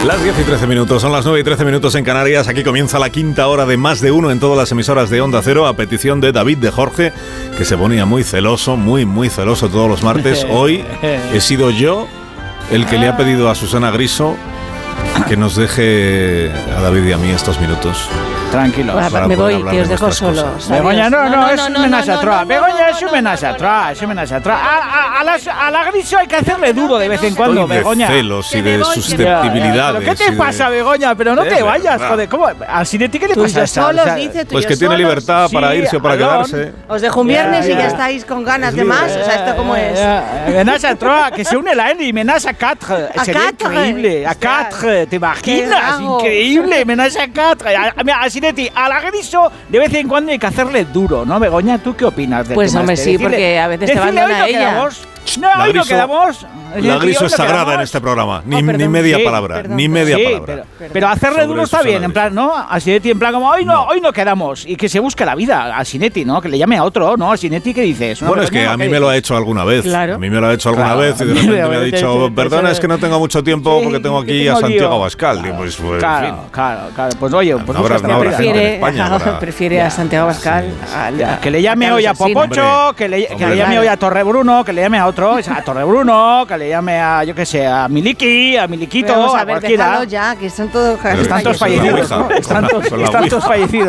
Las 10 y 13 minutos, son las 9 y 13 minutos en Canarias. Aquí comienza la quinta hora de Más de Uno en todas las emisoras de Onda Cero, a petición de David de Jorge, que se ponía muy celoso, muy celoso todos los martes. Hoy he sido yo el que le ha pedido a Susana Griso que nos deje a David y a mí estos minutos. Tranquilo. Me voy, que os dejo solos. Begoña, no, es un menaje atroz. Begoña, es un menaje atroz. A la Griso hay que hacerle duro de vez en cuando, Estoy Begoña. de celos y de susceptibilidades. ¿Qué te pasa, Begoña? Pero no te vayas, joder. ¿Cómo? ¿Al Sinetti qué le pasa a esta? Solos, dice, pues que tiene libertad para irse o para quedarse. Os dejo un viernes y ya estáis con ganas de más. O sea, ¿esto cómo es? Menaje atroz, que se une la N y menaje a 4. Sería increíble. A 4, ¿te imaginas? Increíble, menaje a 4. Mira, Sinetti, a la Griso de vez en cuando hay que hacerle duro, ¿no, Begoña? ¿Tú qué opinas de Pues hombre, sí, porque a veces te abandona ella. No, hoy no quedamos. La Griso es sagrada en este programa. Ni media palabra. Ni media palabra. Pero hacerle duro está bien, en plan, ¿no? A Sinetti, en plan, como hoy no quedamos. Y que se busque la vida a Sinetti, ¿no? Que le llame a otro, ¿no? A Sinetti, ¿qué dices? Bueno, es que a mí me lo ha hecho alguna vez. Claro. A mí me lo ha hecho alguna vez y de repente me ha dicho, perdona, es que no tengo mucho tiempo porque tengo aquí a Santiago Abascal. Pues, claro. Pues oye, pues prefiere a Santiago Abascal. Que le llame hoy a Popocho, que le llame hoy a Torrebruno, que le llame a otro, a Torrebruno, que le llame a, yo qué sé, a Miliki, a Miliquito, Vamos a ver, cualquiera. déjalo ya, que son todos Están todos fallecidos. Están todos fallecidos.